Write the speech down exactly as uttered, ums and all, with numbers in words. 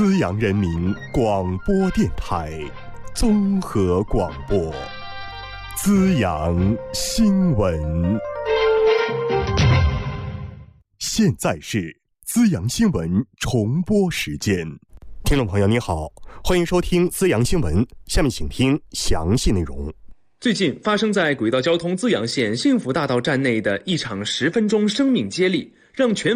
资阳人民广播电台综合广播，资阳新闻。现在是资阳新闻重播时间。听众朋友你好，欢迎收听资阳新闻，下面请听详细内容。 最近发生在轨道交通资阳县幸福大道站内的一场十分钟生命接力，让全